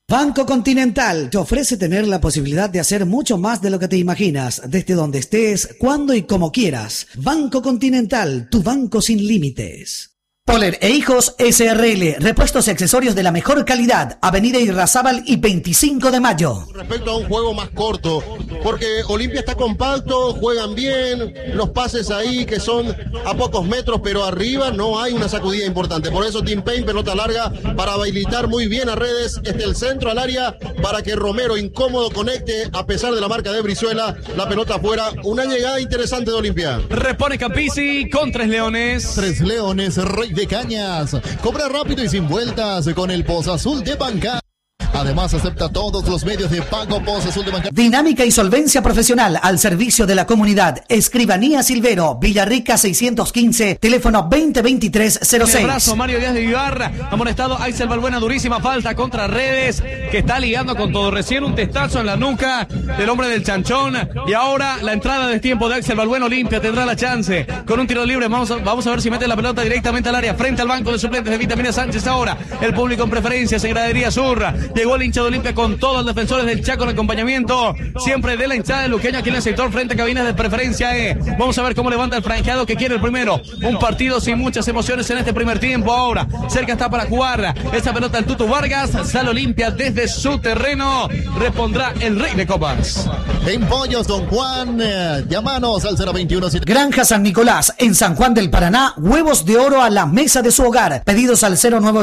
Banco Continental te ofrece tener la posibilidad de hacer mucho más de lo que te imaginas, desde donde estés, cuando y como quieras. Banco Continental, tu banco sin límites. Poller e Hijos SRL, repuestos y accesorios de la mejor calidad, Avenida Irrazábal y 25 de mayo. Respecto a un juego más corto, porque Olimpia está compacto, juegan bien, los pases ahí que son a pocos metros, pero arriba no hay una sacudida importante. Por eso Team Pain, pelota larga para habilitar muy bien a Redes, el centro al área para que Romero incómodo conecte a pesar de la marca de Brizuela, la pelota afuera. Una llegada interesante de Olimpia. Repone Campisi con Tres Leones. Tres Leones, Rey de Cañas. Cobra rápido y sin vueltas con el Pozo Azul de Banca. Además, acepta todos los medios de pago Pozo Azul de Banca. Dinámica y solvencia profesional al servicio de la comunidad. Escribanía Silvero, Villarrica 615, teléfono 2023-06. Un abrazo, Mario Díaz de Vivar. Amonestado Axel Balbuena, durísima falta contra Redes, que está ligando con todo. Recién un testazo en la nuca del hombre del chanchón. Y ahora la entrada de tiempo de Axel Balbuena. Olimpia tendrá la chance con un tiro libre. Vamos a ver si mete la pelota directamente al área, frente al banco de suplentes de Vitamina Sánchez. Ahora el público en preferencia, en gradería sur. Llegó el hincha de Olimpia con todos los defensores del Chaco en acompañamiento, siempre de la hinchada de Luqueño aquí en el sector frente a cabinas de preferencia. Vamos a ver cómo levanta el franqueado que quiere el primero. Un partido sin muchas emociones en este primer tiempo. Ahora cerca está para jugar esa pelota el Tutu Vargas. Sale Olimpia desde su terreno. Repondrá el Rey de Copas. En Pollos Don Juan, llámanos al 021. Granja San Nicolás, en San Juan del Paraná, huevos de oro a la mesa de su hogar. Pedidos al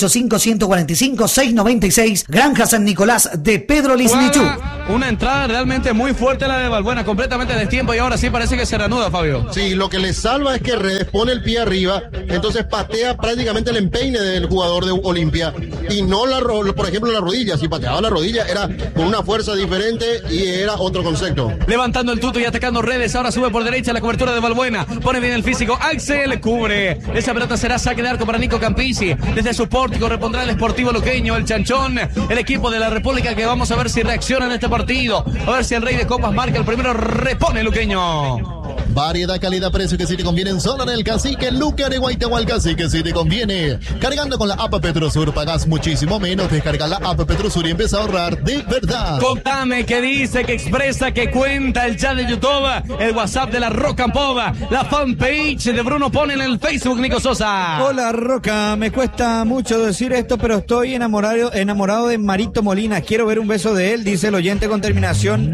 0985-145-696. Granja San Nicolás de Pedro Lisnichú. Una entrada realmente muy fuerte la de Balbuena, completamente de tiempo, y ahora sí parece que se reanuda, Fabio. Sí, lo que le salva es que Redes pone el pie arriba, entonces patea prácticamente el empeine del jugador de Olimpia y no por ejemplo la rodilla. Si pateaba la rodilla era con una fuerza diferente y era otro concepto. Levantando el Tuto y atacando Redes, ahora sube por derecha la cobertura de Balbuena, pone bien el físico, Axel cubre, esa pelota será saque de arco para Nico Campisi, desde su pórtico repondrá el Sportivo Luqueño, el Chanchón, el equipo de la República, que vamos a ver si reacciona en este partido, a ver si el Rey de Copas marca el primero. Repone Luqueño. Variedad, calidad, precio que si te conviene solo en el Cacique, Luque, Areguaitahual, Cacique, si te conviene. Cargando con la app Petrosur pagas muchísimo menos. Descarga la app Petrosur y empieza a ahorrar de verdad. Contame qué dice, qué expresa, qué cuenta el chat de YouTube, el WhatsApp de la Rock and Pop, la fanpage de Bruno Pone en el Facebook, Nico Sosa. Hola Roca, me cuesta mucho decir esto, pero estoy enamorado de Marito Molina. Quiero ver un beso de él, dice el oyente con terminación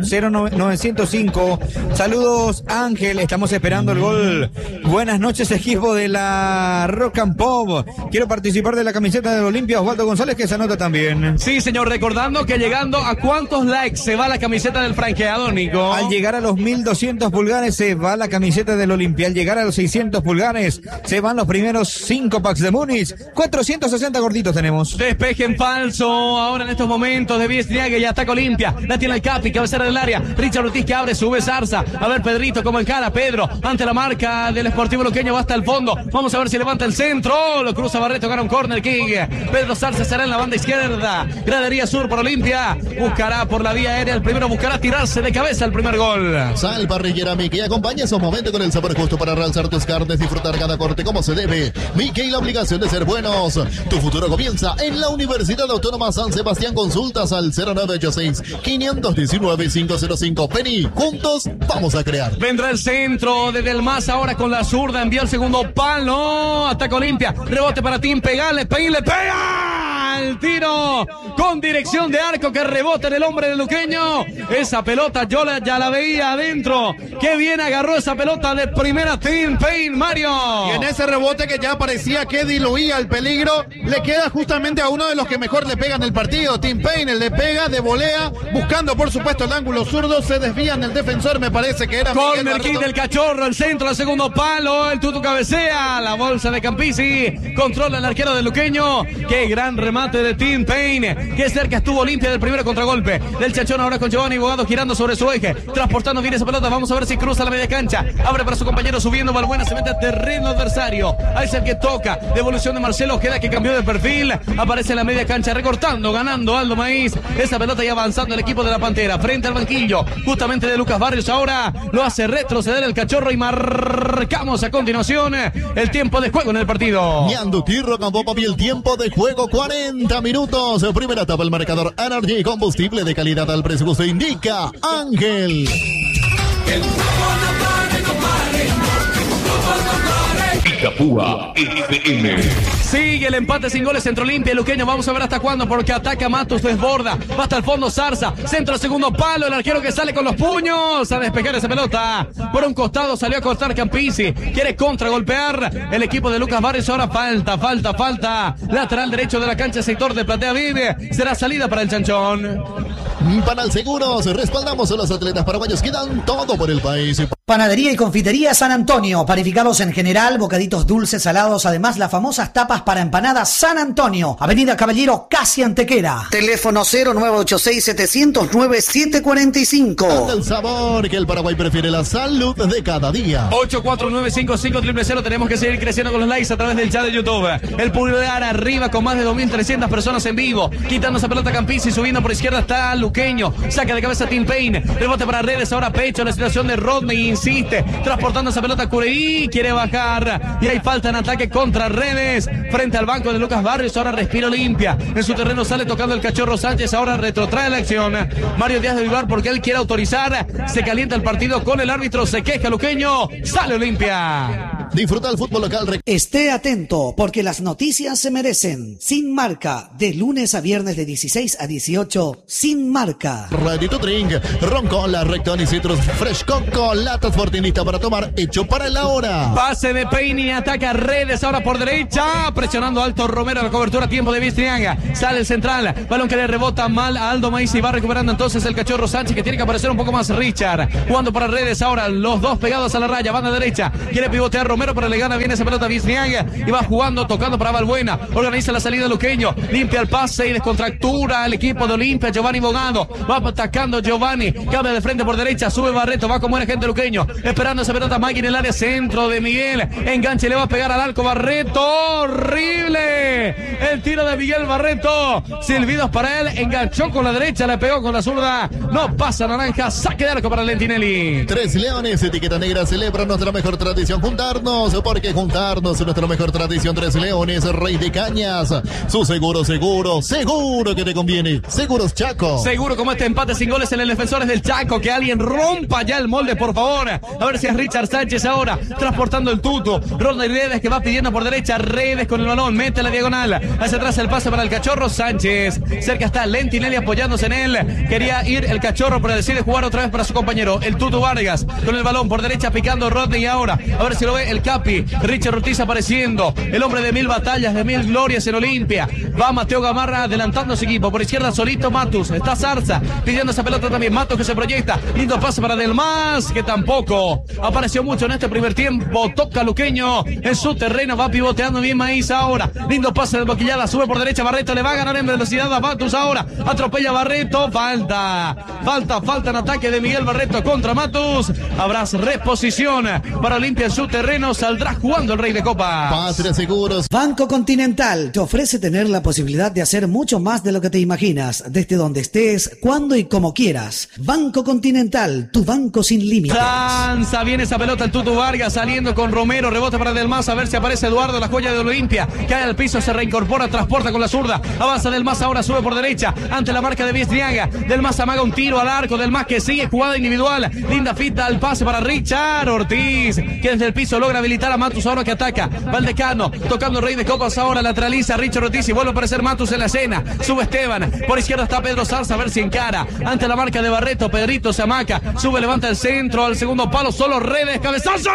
0905. Saludos Ángel, estamos esperando el gol. Buenas noches, equipo de la Rock and Pop. Quiero participar de la camiseta de Olimpia. Osvaldo González, que se anota también. Sí, señor, recordando que llegando a cuántos likes se va la camiseta del franqueado, Nico. Al llegar a los 1200 pulgares se va la camiseta del Olimpia. Al llegar a los 600 pulgares se van los primeros 5 packs de Múnich. 460 gorditos tenemos. Despeje en falso ahora en estos momentos de Biesniaga y ataca Olimpia. La tiene el Capi, cabecera del área. Richard Ortiz que abre, sube Zarza. A ver Pedrito como encara. Pedro ante la marca del Sportivo Luqueño, va hasta el fondo. Vamos a ver si levanta el centro. Lo cruza Barreto, gana un corner kick. Pedro Zarza será en la banda izquierda. Gradería sur por Olimpia. Buscará por la vía aérea. El primero buscará tirarse de cabeza el primer gol. Sal parrillera Mickey, acompaña esos momentos con el sabor justo para realzar tus carnes, disfrutar cada corte como se debe. Mickey, la obligación de ser buenos. Tu futuro comienza en la Universidad Autónoma San Sebastián. Consultas al 0986-519-505. Penny, juntos vamos a crear. Vendrá el centro de Del Mas ahora con la zurda. Envía el segundo palo. Ataca Olimpia. Rebote para Tim. Pegale. Le pega. El tiro con dirección de arco que rebota en el hombre de Luqueño. Esa pelota yo ya la veía adentro. Qué bien agarró esa pelota de primera Tim Payne, Mario. Y en ese rebote que ya parecía que diluía el peligro, le queda justamente a uno de los que mejor le pegan el partido. Tim Payne, el le pega de volea, buscando por supuesto el ángulo zurdo. Se desvían el defensor, me parece que era corner kick del Cachorro, el centro al segundo palo. El Tutu cabecea. La bolsa de Campisi. Controla el arquero de Luqueño. Qué gran remate de Tim Payne. Qué cerca estuvo Olimpia del primer contragolpe del Chachón, ahora con Giovanni Bogado girando sobre su eje, transportando bien esa pelota. Vamos a ver si cruza la media cancha, abre para su compañero, subiendo Balbuena, se mete a terreno adversario. Ahí es el que toca, devolución de Marcelo Ojeda que cambió de perfil, aparece en la media cancha recortando, ganando Aldo Maíz, esa pelota y avanzando el equipo de la Pantera frente al banquillo justamente de Lucas Barrios. Ahora lo hace retroceder el Cachorro y marcamos a continuación el tiempo de juego en el partido. Ñanduti, Rock and Pop, y el tiempo de juego 40 90 minutos. Primera etapa, el marcador Energy, combustible de calidad al precio que usted indica. Ángel. Itapúa FM. Sigue el empate sin goles entre Olimpia y Luqueño. Vamos a ver hasta cuándo, porque ataca Matos, desborda, va hasta el fondo Zarza, centro segundo palo, el arquero que sale con los puños a despejar esa pelota. Por un costado salió a cortar Campisi, quiere contragolpear el equipo de Lucas Barrios. Ahora falta. Lateral derecho de la cancha, sector de Platea Vive. Será salida para el Chanchón. Panal Seguros, respaldamos a los atletas paraguayos que dan todo por el país. Panadería y confitería San Antonio, panificados en general, bocaditos dulces, salados, además las famosas tapas para empanadas San Antonio, Avenida Caballero, casi Antequera. Teléfono 0986-709-745. Anda el sabor que el Paraguay prefiere, la salud de cada día. 8495500. Tenemos que seguir creciendo con los likes a través del chat de YouTube. El pulgar arriba con más de 2300 personas en vivo, quitando esa pelota Campisi, subiendo por izquierda está Luqueño, saca de cabeza Tim Payne, rebote para Redes, ahora pecho, la situación de Rodney, insiste, transportando esa pelota Cureí, quiere bajar, y hay falta en ataque contra Redes, frente al banco de Lucas Barrios. Ahora respira Olimpia, en su terreno sale tocando el Cachorro Sánchez, ahora retrotrae la acción Mario Díaz de Vivar porque él quiere autorizar, se calienta el partido con el árbitro, se queja Luqueño, sale Olimpia. Disfruta el fútbol local. Esté atento porque las noticias se merecen. Sin Marca, de lunes a viernes de 16 a 18, Sin Marca. Ready to drink, ron con la Recton y Citrus Fresh Coco, latas Fortinista para tomar, hecho para la hora. Pase de Peini, ataca Redes ahora por derecha, presionando alto Romero, la cobertura, tiempo de Bistrianga, sale el central, balón que le rebota mal a Aldo Maíz y va recuperando entonces el Cachorro Sánchez, que tiene que aparecer un poco más Richard, jugando para Redes ahora, los dos pegados a la raya, banda derecha, quiere pivotear Romero, pero le gana bien esa pelota Bistrianga y va jugando, tocando para Balbuena, organiza la salida Luqueño, limpia el pase y descontractura el equipo de Olimpia. Giovanni Bogado, va atacando Giovanni, cambia de frente por derecha, sube Barreto, va como buena gente Luqueño, esperando esa pelota Magui en el área, centro de Miguel, enganche, le va a pegar al arco Barreto, horrible el tiro de Miguel Barreto, silbidos para él, enganchó con la derecha, le pegó con la zurda, no pasa naranja, saque de arco para Lentinelli. Tres Leones, etiqueta negra, celebra nuestra mejor tradición, juntarnos, porque juntarnos es nuestra mejor tradición. Tres Leones, Rey de Cañas, su seguro que te conviene, Seguros Chaco. Seguro como este empate sin goles en el Defensores del Chaco, que alguien rompa ya el molde, por favor. A ver si es Richard Sánchez ahora, transportando el tuto. Rodney Redes que va pidiendo por derecha, Redes con el balón, mete la diagonal, hacia atrás el pase para el Cachorro Sánchez. Cerca está Lentinelli apoyándose en él. Quería ir el Cachorro, pero decide jugar otra vez para su compañero, el Tuto Vargas, con el balón por derecha picando Rodney ahora. A ver si lo ve el Capi. Richard Ortiz apareciendo, el hombre de 1000 batallas, de 1000 glorias en Olimpia. Va Mateo Gamarra adelantando a su equipo. Por izquierda solito Matus, está Zarza pidiendo esa pelota también, Matus que se proyecta, lindo pase para Delmas, que tampoco apareció mucho en este primer tiempo. Toca Luqueño en su terreno, va pivoteando bien Maíz ahora, lindo pase de boquillada, sube por derecha Barreto, le va a ganar en velocidad a Matus ahora, atropella Barreto, falta en ataque de Miguel Barreto contra Matus. Habrá reposición para Olimpia en su terreno, saldrá jugando el Rey de Copas. Patria Seguros. Banco Continental te ofrece tener la posibilidad de hacer mucho más de lo que te imaginas, desde donde estés, cuando y como quieras. Banco Continental, tu banco sin límites. Lanza bien esa pelota el Tutu Vargas, saliendo con Romero, rebote para Delmas, a ver si aparece Eduardo, la joya de Olimpia, cae al piso, se reincorpora, transporta con la zurda, avanza Delmas, ahora sube por derecha, ante la marca de Bistrianga, Delmas amaga un tiro al arco, Delmas que sigue, jugada individual, linda fita al pase para Richard Ortiz, que desde el piso logra habilitar a Matus, ahora que ataca, Valdecano, tocando el Rey de Copas, ahora lateraliza Richard Ortiz y vuelve a aparecer Matus en la escena, sube Esteban, por izquierda está Pedro Zarza, a ver si encara, ante la marca de Barreto, Pedrito se amaca, sube, levanta el centro, al segundo palo, solo Redes, cabezazo,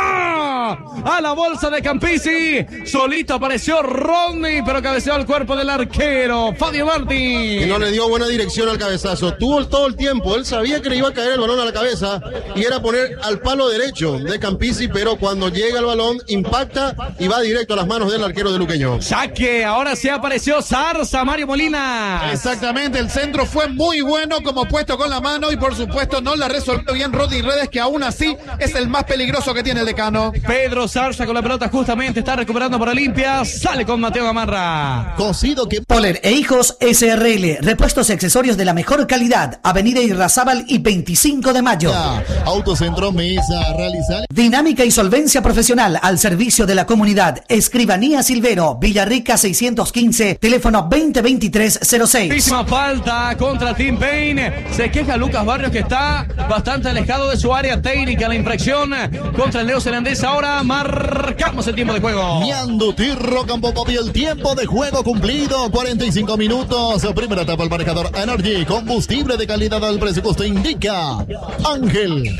a la bolsa de Campisi, solito apareció Rodney, pero cabeceó al cuerpo del arquero, Fabio Martín. Y no le dio buena dirección al cabezazo, tuvo todo el tiempo, él sabía que le iba a caer el balón a la cabeza, y era poner al palo derecho de Campisi, pero cuando llega el balón, impacta y va directo a las manos del arquero de Luqueño. Saque, ahora sí apareció Zarza, Mario Molina. Exactamente, el centro fue muy bueno como puesto con la mano y por supuesto no la resolvió bien Rodney Redes, que aún así es el más peligroso que tiene el decano. Pedro Zarza con la pelota justamente, está recuperando para Olimpia, sale con Mateo Gamarra. Cocido que... Poler e Hijos SRL, repuestos y accesorios de la mejor calidad, Avenida Irrazábal y 25 de mayo. Autocentro Mesa, realizar... Dinámica y solvencia profesional. profesional al servicio de la comunidad. Escribanía Silvero, Villarrica 615, teléfono 2023-06. Muchísima falta contra Team Pain. Se queja Lucas Barrios, que está bastante alejado de su área técnica. La infracción contra el neozelandés. Ahora marcamos el tiempo de juego. Ñando Tirro Campo Papi, el tiempo de juego cumplido, 45 minutos. Primera etapa, el manejador Energy, combustible de calidad al presupuesto indica Ángel.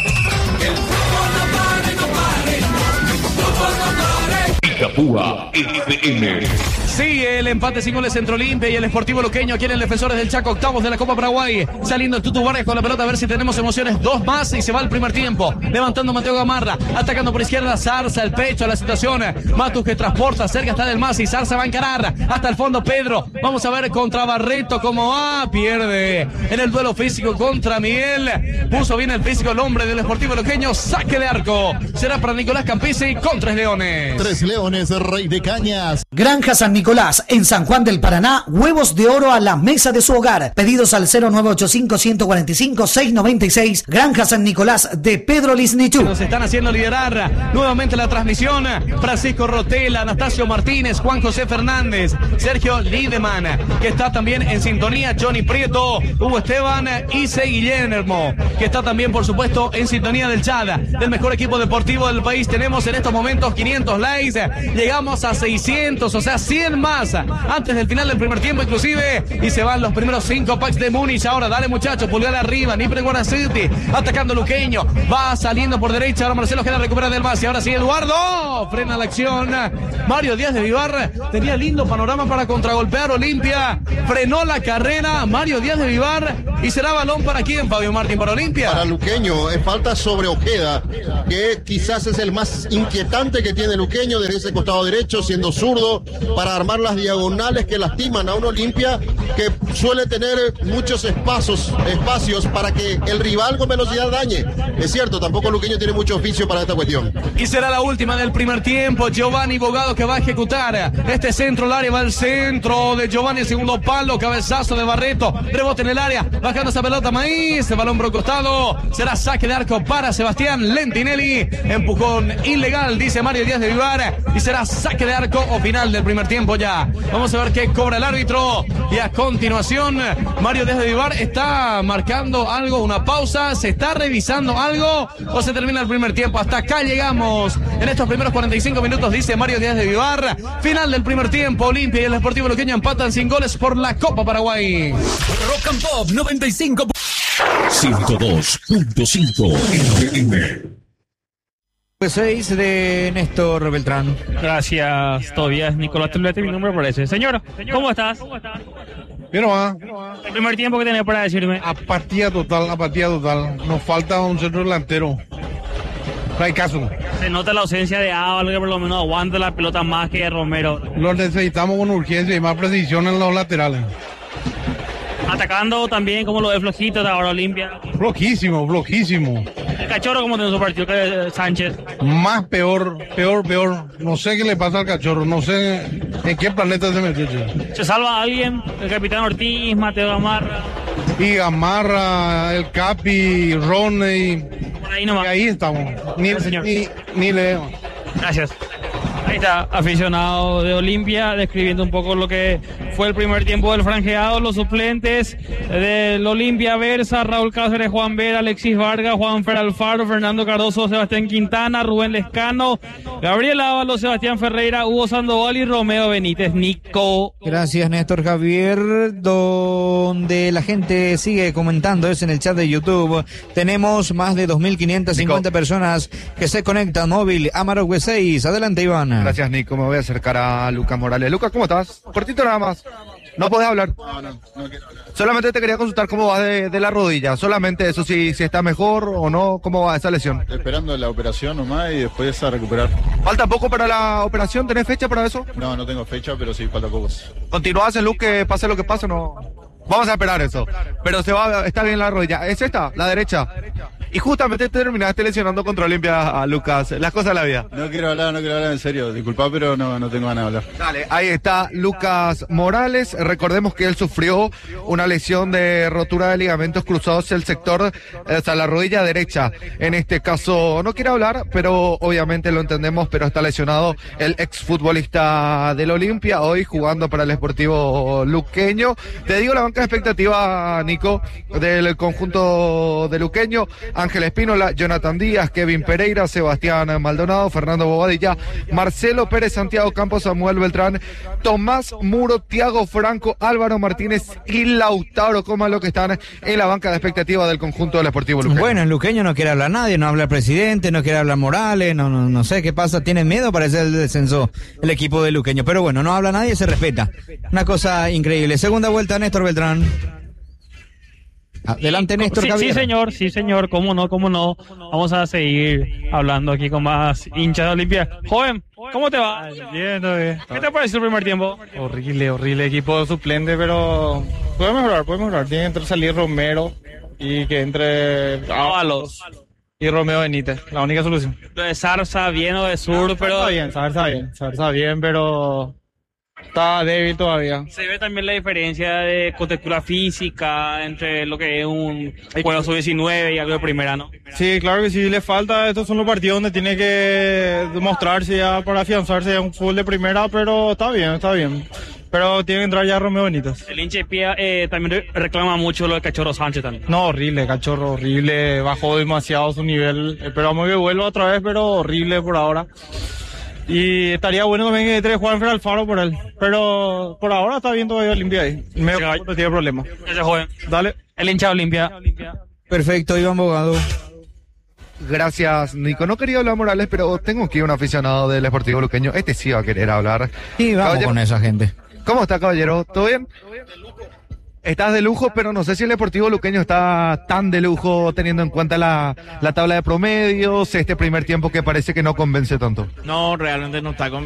Itapúa FM. Sigue el empate sin goles entre Olimpia y el Sportivo Luqueño aquí en el Defensores del Chaco, octavos de la Copa Paraguay. Saliendo el Tutu Vargas con la pelota, a ver si tenemos emociones. 2 más y se va el primer tiempo. Levantando Mateo Gamarra, atacando por izquierda Zarza, el pecho a la situación. Matus que transporta, cerca está del Masi. Zarza va a encarar hasta el fondo Pedro. Vamos a ver contra Barreto cómo va. Pierde en el duelo físico contra Miguel. Puso bien el físico el hombre del Sportivo Luqueño. Saque de arco. Será para Nicolás Campisi con 3 Leones. 3 Leones, Rey de Cañas. Granja San Nicolás, en San Juan del Paraná, huevos de oro a la mesa de su hogar. Pedidos al 0985-145-696. Granja San Nicolás de Pedro Lisnichú. Nos están haciendo liderar nuevamente la transmisión. Francisco Rotela, Anastasio Martínez, Juan José Fernández, Sergio Lideman, que está también en sintonía, Johnny Prieto, Hugo Esteban y C. Guillermo, que está también, por supuesto, en sintonía del Chada, del mejor equipo deportivo del país. Tenemos en estos momentos 500 likes. Llegamos a 600, o sea, 100 más antes del final del primer tiempo inclusive, y se van los primeros 5 packs de Múnich. Ahora dale muchachos, pulgar arriba, Nipre Guaraciti atacando Luqueño, va saliendo por derecha, ahora Marcelo Ojeda recupera del base, ahora sí Eduardo, frena la acción, Mario Díaz de Vivar, tenía lindo panorama para contragolpear Olimpia, frenó la carrera Mario Díaz de Vivar, y será balón para quién, Fabio Martín, para Olimpia. Para Luqueño, es falta sobre Ojeda, que quizás es el más inquietante que tiene Luqueño desde ese costado derecho, siendo zurdo, para armar las diagonales que lastiman a un Olimpia que suele tener muchos espacios para que el rival con velocidad dañe. Es cierto, tampoco Luqueño tiene mucho oficio para esta cuestión. Y será la última del primer tiempo. Giovanni Bogado que va a ejecutar este centro al área, va al centro de Giovanni, el segundo palo, cabezazo de Barreto, rebote en el área, bajando esa pelota Maíz, balón por costado, será saque de arco para Sebastián Lentinelli, empujón ilegal, dice Mario Díaz de Vivar, y será saque de arco o final del primer tiempo ya. Vamos a ver qué cobra el árbitro, y a continuación Mario Díaz de Vivar está marcando algo, una pausa, se está revisando algo, o se termina el primer tiempo. Hasta acá llegamos en estos primeros 45 minutos, dice Mario Díaz de Vivar. Final del primer tiempo, Olimpia y el Sportivo Luqueño empatan sin goles por la Copa Paraguay. Rock and Pop 95. 102.5 FM. 6 de Néstor Beltrán. Gracias, Tobias. Nicolás Tulete, mi nombre parece. Señor, ¿cómo estás? Bien, va. El primer tiempo que tenés para decirme. Apatía total. Nos falta un centro delantero. No hay caso. Se nota la ausencia de Ábalo, que por lo menos aguanta la pelota más que Romero. Lo necesitamos con urgencia y más precisión en los laterales. Atacando también, como lo de flojito de ahora Olimpia. Flojísimo. El Cachorro, como tiene su partido, que Sánchez. Más peor. No sé qué le pasa al Cachorro, no sé en qué planeta se metió. ¿Se salva alguien? El capitán Ortiz, Mateo Gamarra. Y Gamarra, el Capi, Roney. Por ahí nomás. Y ahí estamos. Ni leemos. Gracias. Ahí está, aficionado de Olimpia, describiendo un poco lo que fue el primer tiempo del franjeado. Los suplentes del Olimpia: Versa, Raúl Cáceres, Juan Vera, Alexis Vargas, Juan Fer Alfaro, Fernando Cardoso, Sebastián Quintana, Rubén Lescano, Gabriel Ábalos, Sebastián Ferreira, Hugo Sandoval y Romeo Benítez. Nico. Gracias, Néstor Javier. Donde la gente sigue comentando es en el chat de YouTube. Tenemos más de 2.550 personas que se conectan móvil. Amarogüe 6. Adelante, Iván. Gracias, Nico. Me voy a acercar a Lucas Morales. Lucas, ¿cómo estás? Cortito nada más. ¿No podés hablar? No quiero hablar. Solamente te quería consultar cómo vas de la rodilla. Solamente eso, si está mejor o no, cómo va esa lesión. Esperando la operación nomás y después a recuperar. ¿Falta poco para la operación? ¿Tenés fecha para eso? No tengo fecha, pero sí falta poco. ¿Continúas en Luke, que pase lo que pase? No. Vamos a esperar eso. Pero está bien la rodilla. ¿Es esta? ¿La derecha? Y justamente terminaste lesionando contra Olimpia, Lucas. Las cosas de la vida. No quiero hablar en serio. Disculpa, pero no tengo ganas de hablar. Dale, ahí está Lucas Morales. Recordemos que él sufrió una lesión de rotura de ligamentos cruzados el sector, hasta la rodilla derecha. En este caso, no quiere hablar, pero obviamente lo entendemos, pero está lesionado el exfutbolista del Olimpia, hoy jugando para el Sportivo Luqueño. Te digo la banca de expectativa, Nico, del conjunto de Luqueño: Ángel Espínola, Jonathan Díaz, Kevin Pereira, Sebastián Maldonado, Fernando Bobadilla, Marcelo Pérez, Santiago Campos, Samuel Beltrán, Tomás Muro, Tiago Franco, Álvaro Martínez y Lautaro Coma, que están en la banca de expectativa del conjunto del Sportivo Luqueño. Bueno, en Luqueño no quiere hablar nadie, no habla el presidente, no quiere hablar Morales, no sé qué pasa, tienen miedo, parece el descenso el equipo de Luqueño, pero bueno, no habla nadie, se respeta. Una cosa increíble. Segunda vuelta, Néstor Beltrán. Adelante, Néstor. Sí, señor, cómo no. Vamos a seguir hablando aquí con más hinchas de Olimpia. Joven, ¿cómo te va? Bien, todo bien. ¿Qué te pareció el primer tiempo? Horrible equipo suplente, pero puede mejorar. Tiene que salir Romero y que entre Ábalos y Romeo Benítez, la única solución. Lo de Zarza bien o de Sur, pero... Zarza bien, pero está débil todavía. Se ve también la diferencia de contextura física entre lo que es un juego sub-19 y algo de primera, ¿no? Sí, claro que sí, le falta. Estos son los partidos donde tiene que demostrarse ya para afianzarse en un fútbol de primera, pero está bien. Pero tiene que entrar ya Romeo Benítez. El hincha de pie también reclama mucho lo de Cachorro Sánchez también. No, Cachorro horrible, bajó demasiado su nivel. Esperamos que vuelva otra vez, pero horrible por ahora. Y estaría bueno también que entre Juanfer Alfaro por él. Pero por ahora está bien todavía Olimpia ahí. No tiene problema. Ese joven. Dale. El hincha de Olimpia. Perfecto, Iván Bogado. Gracias, Nico. No quería hablar Morales, pero tengo que ir un aficionado del Sportivo Luqueño. Este sí va a querer hablar. Sí, vamos caballero, con esa gente. ¿Cómo está, caballero? ¿Todo bien? Estás de lujo, pero no sé si el Sportivo Luqueño está tan de lujo teniendo en cuenta la tabla de promedios, este primer tiempo que parece que no convence tanto. No, realmente no está convenciendo.